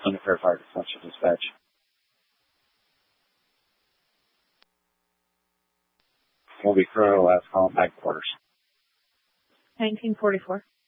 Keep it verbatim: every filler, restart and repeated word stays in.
Unifair Fire Central Dispatch. Will be Crow, last call, back quarters. nineteen forty-four.